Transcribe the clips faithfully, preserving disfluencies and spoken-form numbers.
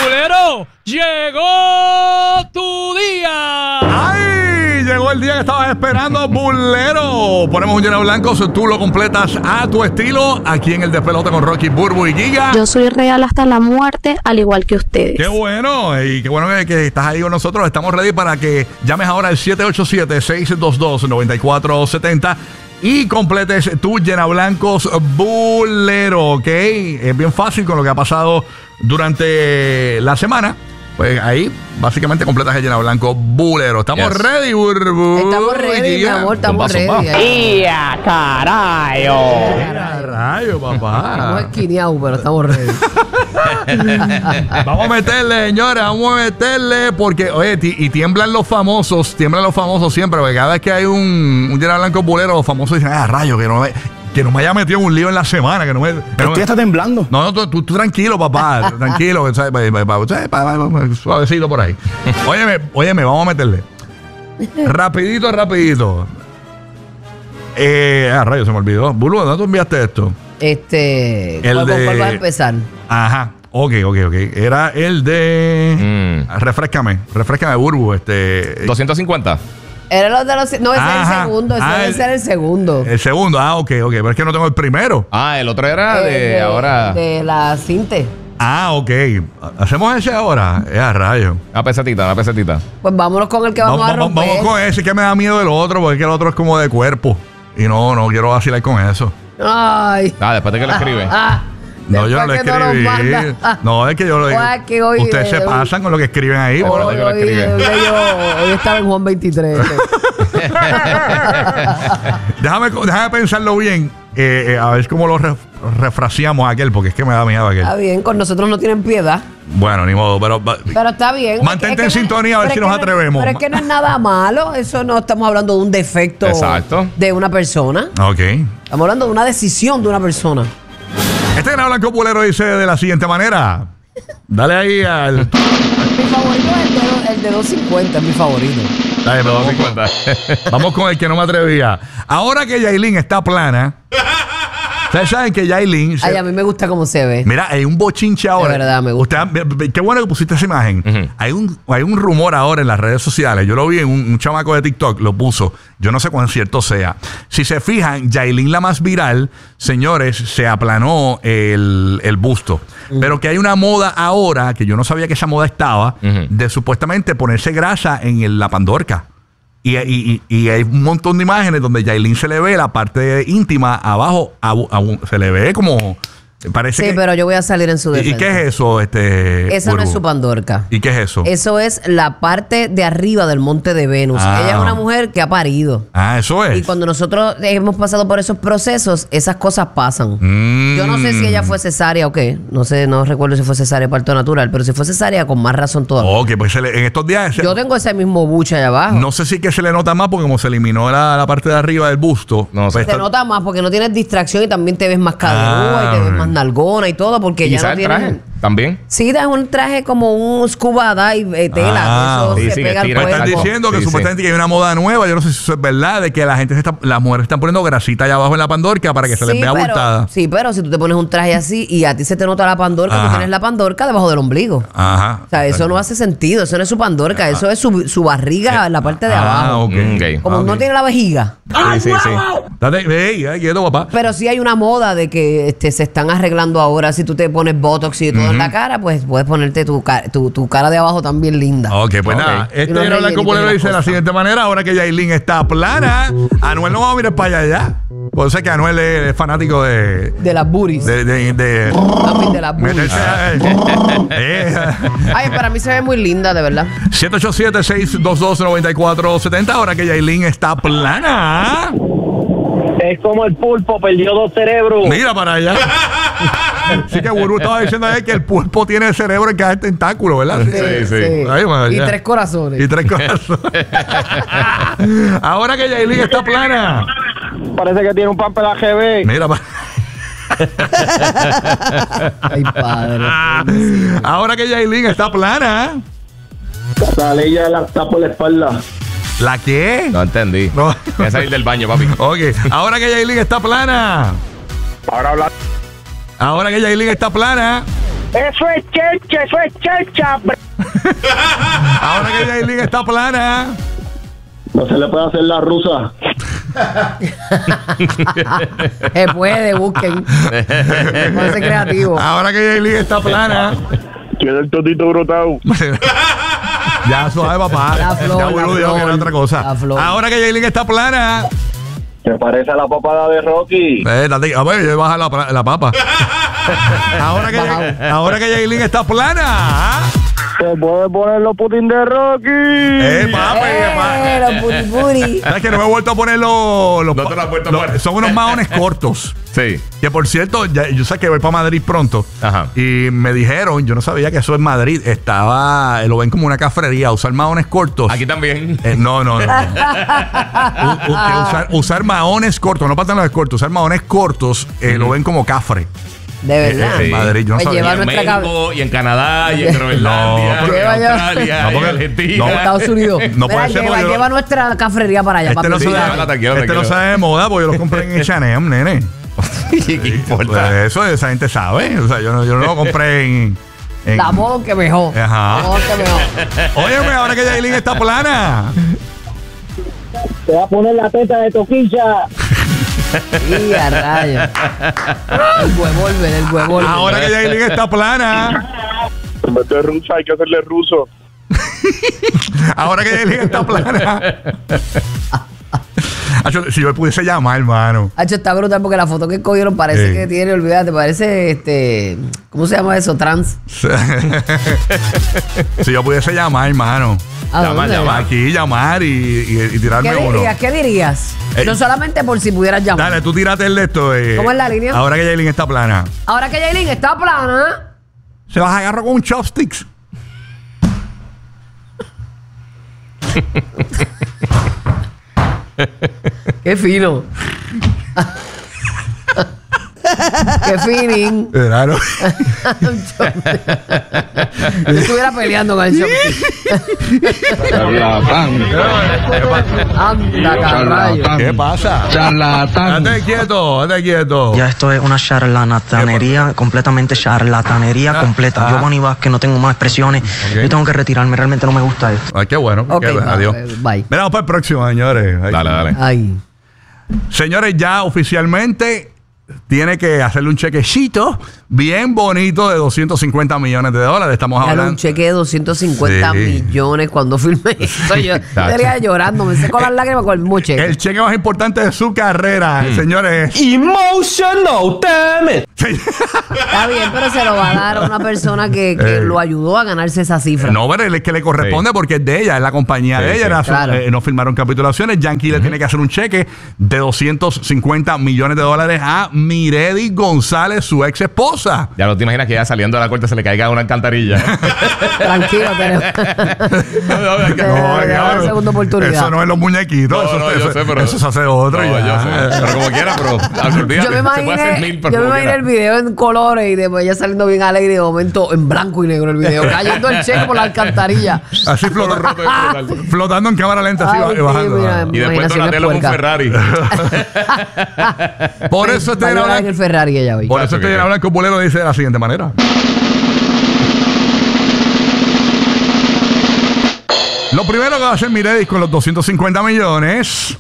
Bulero, llegó tu día. ¡Ay! Llegó el día que estabas esperando, Bulero. Ponemos un lleno blanco, tú lo completas a tu estilo, aquí en el Despelote con Rocky, Burbu y Giga. Yo soy real hasta la muerte, al igual que ustedes. Qué bueno, y qué bueno que, que estás ahí con nosotros. Estamos ready para que llames ahora al siete ocho siete, seis dos dos, nueve cuatro siete cero y completes tu llena blancos Bulero, ¿ok? Es bien fácil con lo que ha pasado durante la semana. Pues ahí, básicamente, completas el llena blanco Bulero. ¿Estamos yes. ready, Burbu? Estamos ready, mi amor, estamos ready. ¡Ya, carayo! ¡Ya, rayo, papá! Estamos esquineados, pero estamos ready. Vamos a meterle, señores, vamos a meterle, porque, oye, y tiemblan los famosos, tiemblan los famosos siempre, porque cada vez que hay un, un llena blanco Bulero, los famosos dicen, ¡ah, rayo, que no me... Que no me haya metido en un lío en la semana. Que no me, que Pero no usted me... está temblando. No, no, tú, tú, tú tranquilo, papá. Tranquilo. Suavecito por ahí. Óyeme, óyeme, vamos a meterle. Rapidito, rapidito. Eh, ah, rayo, se me olvidó. Bulu, ¿dónde tú enviaste esto? Este. El ¿Cuál, de... ¿Cuál va a empezar? Ajá. Ok, ok, ok. Era el de... Mm. Refréscame. Refréscame, Burbu. Este... doscientos cincuenta. Era los de los... No, ese es el segundo. Ese ah, debe ser el segundo. El segundo. Ah, ok, ok. Pero es que no tengo el primero. Ah, el otro era Eh, de, de ahora. De la cinte. Ah, ok. ¿Hacemos ese ahora? Es a rayo. Una pesetita, una pesetita. Pues vámonos con el que vamos, vamos a romper. Vamos con ese, que me da miedo del otro, porque es que el otro es como de cuerpo. Y no, no quiero vacilar con eso. Ay. Ah, después de que lo escribe. Ah, no, yo no lo escribí. No, no, es que yo lo digo. Que hoy, Ustedes eh, se hoy, pasan con lo que escriben ahí. Hoy, por hoy, que lo hoy, escriben. hoy, yo, hoy estaba en Juan veintitrés. déjame, déjame pensarlo bien. Eh, eh, a ver cómo lo re, refraseamos a aquel, porque es que me da miedo aquel. Está bien, con nosotros no tienen piedad. Bueno, ni modo, pero... Pero está bien. Mantente es que, en es sintonía no, a ver si nos atrevemos. Pero es que no es nada malo. Eso no estamos hablando de un defecto. Exacto. De una persona. Ok. Estamos hablando de una decisión de una persona. Este gran blanco Bulero dice de la siguiente manera. Dale ahí al... Mi favorito es el de, el de doscientos cincuenta, es mi favorito. Dale, vamos, con, vamos con el que no me atrevía. Ahora que Yailin está plana... Ustedes saben que Yailin... Ay, a mí me gusta cómo se ve. Mira, hay un bochinche ahora. De verdad, me gusta. Usted, qué bueno que pusiste esa imagen. Uh-huh. Hay un hay un rumor ahora en las redes sociales. Yo lo vi en un, un chamaco de TikTok, lo puso. Yo no sé cuán cierto sea. Si se fijan, Yailin, la más viral, señores, se aplanó el, el busto. Uh-huh. Pero que hay una moda ahora, que yo no sabía que esa moda estaba, uh-huh. de supuestamente ponerse grasa en el, la pandorca. Y, y, y, y hay un montón de imágenes donde Yailin se le ve la parte íntima abajo, a, a, se le ve como... Parece sí, que, pero yo voy a salir en su defensa. ¿Y qué es eso? Este, Esa Burbu? no es su pandorca. ¿Y qué es eso? Eso es la parte de arriba del monte de Venus. Ah. Ella es una mujer que ha parido. Ah, eso es. Y cuando nosotros hemos pasado por esos procesos, esas cosas pasan. Mm. Yo no sé si ella fue cesárea o qué. No sé, no recuerdo si fue cesárea o parto natural. Pero si fue cesárea, con más razón todavía. Ok, pues se le, en estos días... Se, yo tengo ese mismo buche allá abajo. No sé si que se le nota más porque como se eliminó la, la parte de arriba del busto. No, se pues te está, nota más porque no tienes distracción y también te ves más caderúa ah, y te ves más nalgona y todo. Porque ¿Y ya no el tienes... traje también? Sí, es un traje como un scuba dive, eh, tela. Ah, eso sí, se sí, pega al que me tira cuerpo. están diciendo que sí, supuestamente sí. que hay una moda nueva. Yo no sé si eso es verdad, de que la gente se está, las mujeres están poniendo grasita allá abajo en la pandorca para que se Sí, les vea pero, abultada. sí, pero si tú te pones un traje así y a ti se te nota la pandorca, Ajá. tú tienes la pandorca debajo del ombligo. Ajá. O sea, eso no hace sentido. Eso no es su pandorca. Ah. Eso es su, su barriga en la parte de Ah, abajo. ok. Okay. Como Ah, no ok. tiene la vejiga. Sí, sí, sí. Date, hey, hey, quieto, papá. Pero sí hay una moda de que este, se están arreglando ahora. Si tú te pones botox y todo Ujú. en la cara, pues puedes ponerte tu, ca- tu, tu cara de abajo también linda. Ok, pues Ok. nada. Y Este unos era Blanco rellenitos Bulero y dice de las la cosas. siguiente manera. Ahora que Yailin está plana, Anuel no va a mirar para allá ya. Por eso es que Anuel es fanático de... De las booties. De... de, de Papi, de las booties. meterse a- eh, Ay, para mí se ve muy linda, de verdad. siete ocho siete, seis dos dos, nueve cuatro siete cero. Ahora que Yailin está plana. Es como el pulpo, perdió dos cerebros. Mira para allá. Sí que Burbu estaba diciendo ayer que el pulpo tiene cerebro en cada tentáculo, ¿verdad? Sí, sí. Ay, man, Y ya. tres corazones. Y tres corazones. Ahora que Yailin está plana. Parece que tiene un papel A G B. Mira para... Ay, padre. Ahora que Yailin está plana. La ley ya la está por la espalda. ¿La qué? No entendí. No. Voy a salir del baño, papi. Ok. Ahora que Yailin está plana. Ahora habla. Ahora que Yailin está plana. Eso es checha, eso es checha. Ahora que Yailin está plana. No se le puede hacer la rusa. Se puede, busquen. Puede ser creativo. Ahora que Yailin está plana. Tiene el totito brotado. Ya suave, papá. La flor, ya la Bulu dijo que flor, era otra cosa. la flor. Ahora que Yailin está plana. Se parece a la papada de Rocky. Eh, date, a ver, yo baja la, pla- la papa. ahora, que, ahora que Yailin está plana. Se puede poner los Putin de Rocky. Eh, papi, Eh, los puri puri. Es que no me he vuelto a poner los. los No te lo has vuelto a los- poner. Son unos maones cortos. Sí. Que por cierto, ya- yo sé que voy para Madrid pronto. Ajá. Y me dijeron, yo no sabía que eso en Madrid estaba. Lo ven como una cafrería, usar maones cortos. Aquí también. Eh, no, no, no. no. U- u- que usar, usar maones cortos, no pantalones cortos, usar maones cortos, eh, lo ven como cafre. De verdad. Eh, en Madrid, yo no Pues sabía. lleva Y en nuestra cab- México, y en Canadá, y en Groenlandia, No, y en Lleva ya- Australia, No, y porque- en Argentina. no, Estados Unidos. No Mira, puede ser, lleva, porque yo- lleva nuestra cafrería para allá. Este para no, se publicidad. da- la tranquilo, este no tranquilo. sabe de moda porque yo lo compré en H and M, nene. ¿Qué importa? Pues eso esa gente sabe. O sea, yo no, yo no lo compré en. en- La modo que mejor. Ajá. La modo que mejor. Óyeme, ahora que Yailin está plana. Se va a poner la teta de toquilla. Y a rayos. El huevolver, el huevolver. Ahora que Yailin está plana. En vez de rusa hay que hacerle ruso. Ahora que Yailin está plana. Acho, si yo me pudiese llamar, hermano. Hacho, está brutal porque la foto que cogieron parece Sí. que tiene, olvídate, parece este. ¿Cómo se llama eso? Trans. Si yo pudiese llamar, hermano. ¿A Llama, dónde? llama. Aquí llamar y, y- y tirarme ¿Qué uno. dirías? ¿Qué dirías? Eh, No solamente por si pudieras llamar. Dale, tú tírate el de esto. eh. ¿Cómo es la línea? Ahora que Yailin está plana. Ahora que Yailin está plana. Se las agarro con un chopsticks. Qué fino. Qué fining. Claro. Yo estuviera peleando con el show. Anda, carrayo. ¿Qué pasa? Charlatán. Date quieto, date quieto. Ya esto es una charlatanería, completamente charlatanería Ah, completa. ah. Yo, Bonnie Vázquez, no tengo más expresiones. Ok. Yo tengo que retirarme, realmente no me gusta esto. Ay, qué bueno. Ok, qué- va, adiós. bye. Mira, vamos para el próximo, señores. Ay. Dale, dale. Ay. Señores, ya oficialmente tiene que hacerle un chequecito bien bonito de doscientos cincuenta millones de dólares. Estamos Dale un hablando. cheque de doscientos cincuenta Sí. millones cuando filmé eso. Yo estaría llorando, me seco las lágrimas con el mismo cheque. El cheque más importante de su carrera, señores. Emotional, damn it. Está bien, pero se lo va a dar a una persona que, que Eh. lo ayudó a ganarse esa cifra. No, pero es que le corresponde Sí. porque es de ella, es la compañía Sí, de ella. sí. era su- Claro. eh, no firmaron capitulaciones. Yankee le tiene que hacer un cheque de doscientos cincuenta millones de dólares a Miredi González, su ex esposa. Ya no te imaginas que ya saliendo de la corte se le caiga una alcantarilla. Tranquilo, tenemos. No, no, es que- Eh, No, le da cabrón. una segunda oportunidad. Eso no es los muñequitos. No, eso, no, eso- yo sé, pero- eso se hace otro. No, ya. yo sé. Pero como quiera, pero olvídate, Yo me se puede hacer imaginé, mil, pero yo me como imaginé el quiera. video en colores y después ya saliendo bien alegre y de momento en blanco y negro el video, cayendo el cheque por la alcantarilla. Así flota- Todo roto y brutal. flotando en cámara lenta, así Ay, va- sí, bajando. mira. Y después Imaginación Donatello con un puerca. Ferrari. Por eso Va este a llena llorar en el blanco, Ferrari ella hoy. por eso este llena blanco bulero dice de la siguiente manera. Lo primero que va a hacer Miredis con los doscientos cincuenta millones.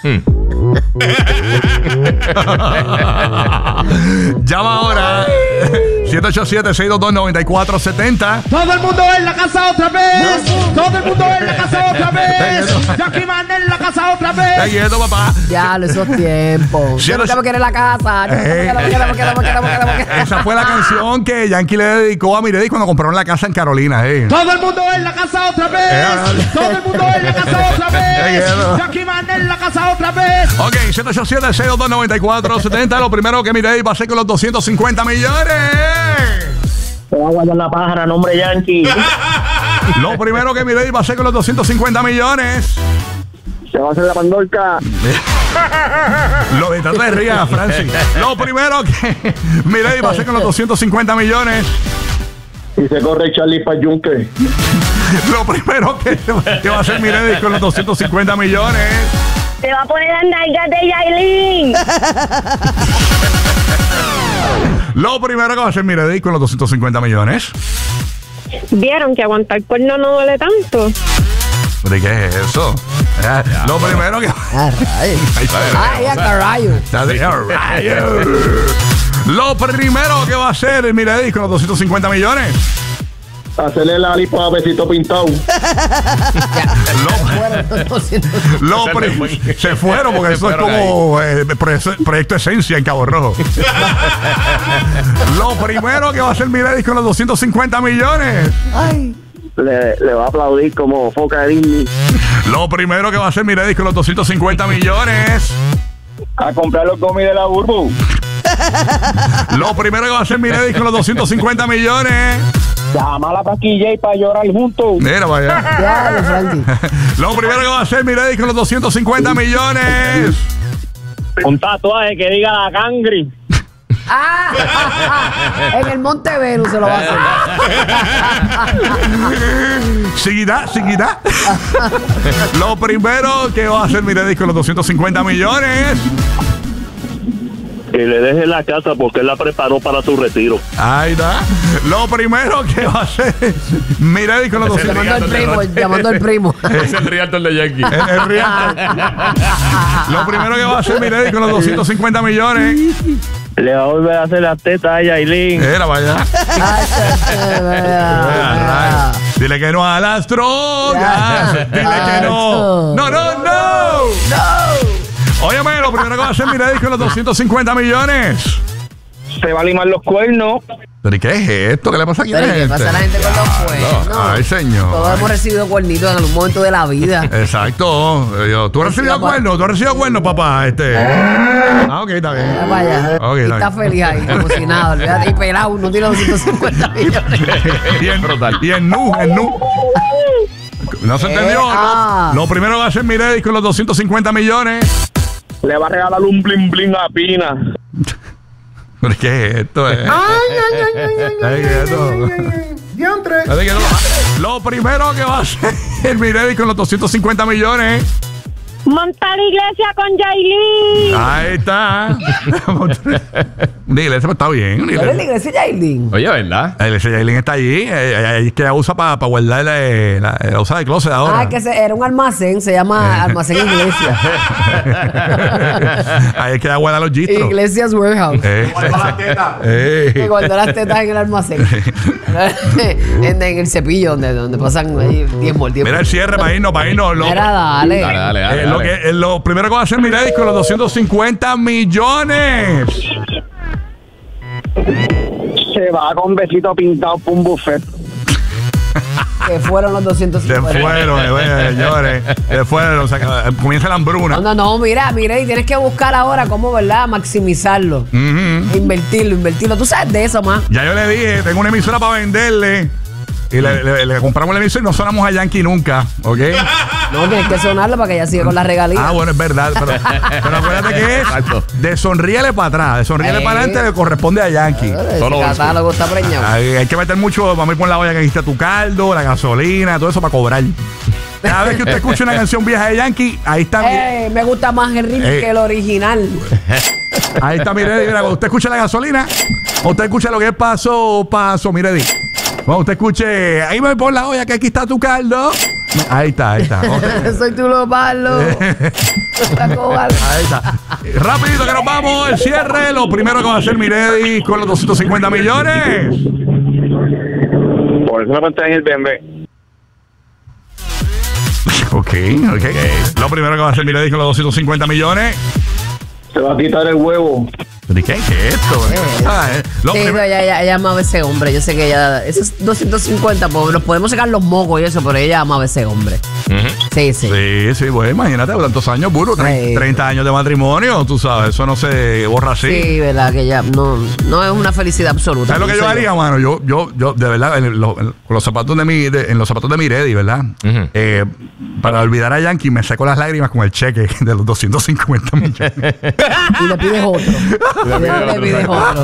Llama ahora. siete ocho siete, seis dos dos, nueve cuatro siete cero. Todo el mundo en la casa otra vez. Todo el mundo en la casa otra vez. Jackie Man en la casa otra Está vez. quieto, papá. Ya, esos tiempos. Sí, Yo no nunca sé- me quedé en la casa. Yo nunca me Ey. quedé, me quedé, me quedé, me quedé, me quedé, me quedé. Esa fue la canción que Yankee le dedicó a Miredis cuando compraron la casa en Carolina. eh. Todo el mundo en la casa otra vez. Todo el mundo en la casa otra vez. Jackie Man en la casa otra vez. Ok, siete ocho siete, seis dos dos, nueve cuatro siete cero. Lo primero que Miredis va a hacer con los doscientos cincuenta millones. Se va a guardar la pájara, nombre Yankee. Lo primero que Miredis va a hacer con los doscientos cincuenta millones. Se va a hacer la pandorca. Lo de de ría, Francis. Lo primero que Miredis va a hacer con los doscientos cincuenta millones. Y se corre Charlie Payunque. Lo primero que, que va a hacer Miredis con los doscientos cincuenta millones. Te va a poner las nalgas de Yailin. Lo primero que va a hacer Miredi con los doscientos cincuenta millones. Vieron que aguantar cuerno no duele tanto. ¿De qué es eso? Eh, Lo primero que... Ah, rayos. Ay, a carayo. Lo primero que va a hacer Miredi con los doscientos cincuenta millones. Hacerle la lipo a besito pintado. Lo, lo pri- se fueron porque eso es como eh, proyecto, proyecto Esencia en Cabo Rojo. Lo primero que va a hacer Miredi con los doscientos cincuenta millones. Ay. Le, le va a aplaudir como foca de Disney. Lo primero que va a hacer Miredi con los doscientos cincuenta millones. A comprar los gomis de la Burbu. Lo primero que va a hacer Miredi con los doscientos cincuenta millones. Llama a la paquilla y para llorar juntos. Mira para allá. Ya, Frankie. Lo primero que va a hacer Miredi con los doscientos cincuenta millones. Un tatuaje que diga la cangri. Ah, en el Monte Venus se lo va a hacer. Seguirá, seguirá. Lo primero que va a hacer Miredi con los doscientos cincuenta millones. Que le deje la casa porque él la preparó para su retiro. Ahí está. Lo primero que va a hacer Miredi con los doscientos Llamando al primo, llamando al primo. Es el realtor de Yankee. El, el realtor. Lo primero que va a hacer Miredi con los doscientos cincuenta millones. Le va a volver a hacer las tetas a Yailin. Era para allá. Ah, Dile que no a las drogas. Ya. Dile que no. No, no, no. no. Óyeme, lo primero que va a hacer Miredi con los doscientos cincuenta millones. Se va a limar los cuernos. ¿Pero y qué es esto? ¿Qué le pasa aquí a la Pero ¿qué gente? pasa a la gente con los cuernos? Ay, señor. Todos hemos recibido cuernitos en algún momento de la vida. Exacto. Yo, ¿Tú has recibido papá. cuernos? ¿Tú has recibido cuernos, papá? Este. Ah, ok, está bien. Ya vaya. Ok, y está está bien. feliz ahí, emocionado. olvídate. Y pelado, no tiene doscientos cincuenta millones. y en, y en nu, en nu. ¿No se entendió? Eh, ah. Lo primero va a ser Miredi con los doscientos cincuenta millones. Le va a regalar un bling bling a Pina. ¿Pero qué es esto? Eh? Ay, quieto. Ay, quieto. Lo primero que va a hacer Miredi con los doscientos cincuenta millones. Montar iglesia con Yailin. Ahí está. Una iglesia, pues, está bien. Una ¿Cuál es la iglesia. iglesia Yailin? Oye, ¿verdad? La iglesia Yailin está allí. eh, Es que ella usa para guardar la, la, la usa de closet ahora. Ah, que se- era un almacén, se llama Almacén Iglesia. Ahí es que ella guarda los gistros. Iglesias Warehouse. Eh. Que Eh. guardó las tetas en el almacén. en, en el cepillo, donde, donde pasan ahí tiempo, el tiempo. Mira el cierre para irnos, para irnos. Lo, Mira, dale. Dale, dale, dale. eh, lo, que, eh, lo primero que va a hacer Miredi con los doscientos cincuenta millones. Se va con besito pintado por un buffet. Que fueron los doscientos Se cincuenta. fueron, eh, bueno, señores. Se fueron. O sea, que, eh, comienza la hambruna. No, no, no, mira, mira, y tienes que buscar ahora cómo, ¿verdad? Maximizarlo. Ujú. Invertirlo, invertirlo. Tú sabes de eso, más. Ya yo le dije, tengo una emisora para venderle. Y le, le- le compramos la emisora y no sonamos a Yankee nunca, ¿ok? No, tienes que sonarlo para que ella siga con la regalía. Ah, bueno, es verdad. Pero, pero acuérdate que es Exacto. de sonríele para atrás. De sonríele Eh. para adelante le corresponde a Yankee. Ese Solo old catálogo está preñado. Hay, hay que meter mucho, vamos a ir por la olla que dijiste tu caldo, la gasolina, todo eso para cobrar. Cada vez que usted escuche una canción vieja de Yankee, ahí está. Eh, me gusta más el remix Eh. que el original. Ahí está Miredi. Mira, cuando usted escucha la gasolina, usted escucha lo que es paso, paso, Miredi. Cuando usted escuche, ahí me pon la olla que aquí está tu caldo. Ahí está, ahí está. Otra- Soy tú lo malo. La cobarde. Ahí está. Rapidito que nos vamos, el cierre. Lo primero que va a hacer Miredi con los doscientos cincuenta millones. Por eso me monté en el B M W. Ok, ok. Lo primero que va a hacer Miredi con los doscientos cincuenta millones. Se va a quitar el huevo. ¿Pero qué es esto? Ah, eh. Lo Sí, prim- no, ella, ella, ella amaba a ese hombre. Yo sé que ella. Esos doscientos cincuenta, pues nos podemos sacar los mocos y eso, pero ella amaba a ese hombre. Sí, sí. Sí, sí, bueno, imagínate, tantos años, burro, tre- Sí. treinta años de matrimonio, tú sabes, eso no se borra así. Sí, verdad, que ella no, no es una felicidad absoluta. ¿Sabes lo que yo pienso haría, mano? Yo, yo, yo, de verdad, en, lo- en- con los zapatos de mi, de- en los zapatos de Miredi, ¿verdad? Ujú. Eh, para olvidar a Yankee, me saco las lágrimas con el cheque de los doscientos cincuenta millones. Y le pides otro. Le pides Le otro, pides otro.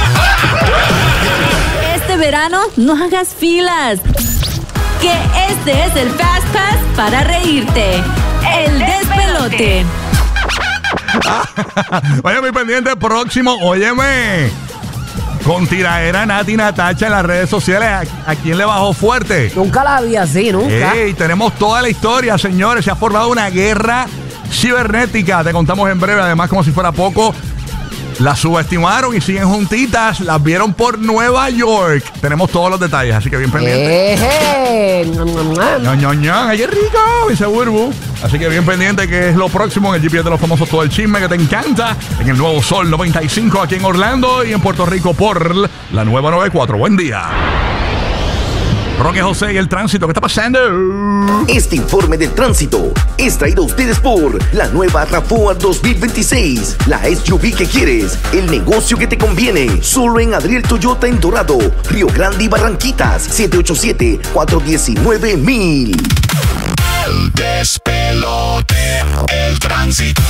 Este verano no hagas filas. Que este es el Fast Pass para reírte. El despelote. Oye, mi pendiente próximo, óyeme. con tiraera Nati Natacha en las redes sociales. ¿A, a quién le bajó fuerte? Nunca la vi así, nunca. Ey, tenemos toda la historia, señores. Se ha formado una guerra cibernética. Te contamos en breve, además, como si fuera poco. Las subestimaron y siguen juntitas. Las vieron por Nueva York. Tenemos todos los detalles, así que bien pendiente. Eje. ño, ño, ño. ¡Ay, qué rico! Dice Burbu. Así que bien pendiente que es lo próximo en el G P S de los famosos. Todo el chisme que te encanta en el Nuevo Sol noventa y cinco aquí en Orlando y en Puerto Rico por la nueva noventa y cuatro. Buen día. Roque José y el tránsito. ¿Qué está pasando? Este informe del tránsito es traído a ustedes por la nueva RAV4 dos mil veintiséis. La S U V que quieres, el negocio que te conviene. Solo en Adriel Toyota en Dorado, Río Grande y Barranquitas. siete ocho siete, cuatro uno nueve, mil. El despelote, el tránsito.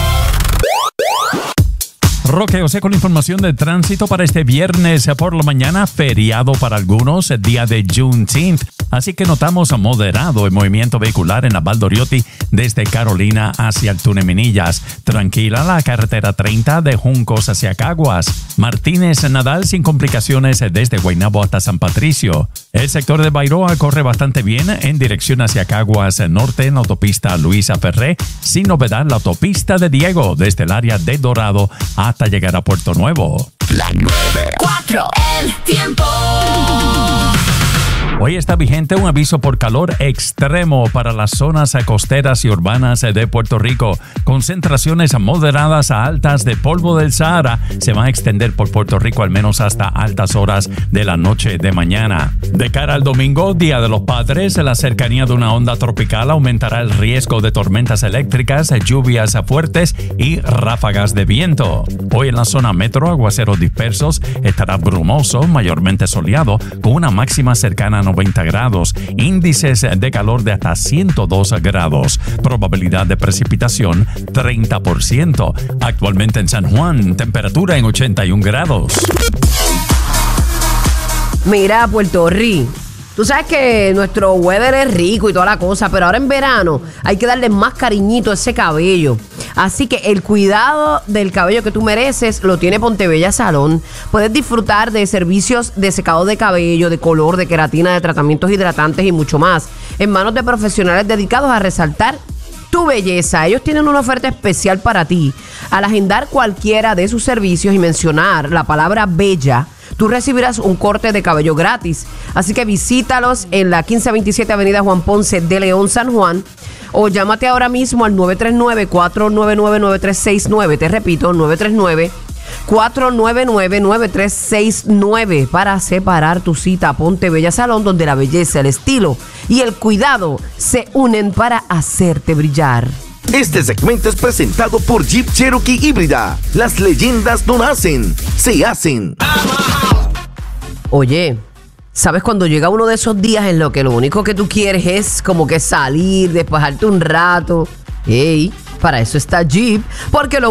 Roque José con la información de tránsito para este viernes por la mañana, feriado para algunos, día de Juneteenth. Así que notamos moderado el movimiento vehicular en la Valdoriotti desde Carolina hacia el túnel Minillas. Tranquila la carretera treinta de Juncos hacia Caguas. Martínez Nadal sin complicaciones desde Guaynabo hasta San Patricio. El sector de Bairoa corre bastante bien en dirección hacia Caguas Norte en la autopista Luisa Ferré. Sin novedad la autopista de Diego desde el área de Dorado hasta llegar a Puerto Nuevo. La nueve cuatro, el tiempo. Hoy está vigente un aviso por calor extremo para las zonas costeras y urbanas de Puerto Rico. Concentraciones moderadas a altas de polvo del Sahara se van a extender por Puerto Rico al menos hasta altas horas de la noche de mañana. De cara al domingo, Día de los Padres, la cercanía de una onda tropical aumentará el riesgo de tormentas eléctricas, lluvias fuertes y ráfagas de viento. Hoy en la zona metro, aguaceros dispersos, estará brumoso, mayormente soleado, con una máxima cercana a noventa grados, índices de calor de hasta ciento dos grados, probabilidad de precipitación treinta por ciento. Actualmente en San Juan, temperatura en ochenta y un grados. Mira, Puerto Rico. Tú sabes que nuestro weather es rico y toda la cosa, pero ahora en verano hay que darle más cariñito a ese cabello. Así que el cuidado del cabello que tú mereces lo tiene Pontebella Salón. Puedes disfrutar de servicios de secado de cabello, de color, de queratina, de tratamientos hidratantes y mucho más, en manos de profesionales dedicados a resaltar tu belleza. Ellos tienen una oferta especial para ti. Al agendar cualquiera de sus servicios y mencionar la palabra bella, tú recibirás un corte de cabello gratis. Así que visítalos en la quince veintisiete Avenida Juan Ponce de León, San Juan, o llámate ahora mismo al nueve tres nueve, cuatro nueve nueve, nueve tres seis nueve. Te repito, nueve tres nueve, cuatro nueve nueve, nueve tres seis nueve para separar tu cita a Pontebella Salón, donde la belleza, el estilo y el cuidado se unen para hacerte brillar. Este segmento es presentado por Jeep Cherokee Híbrida. Las leyendas no nacen, se hacen. Oye, ¿sabes cuando llega uno de esos días en lo que lo único que tú quieres es como que salir, despejarte un rato? Ey, para eso está Jeep, porque lo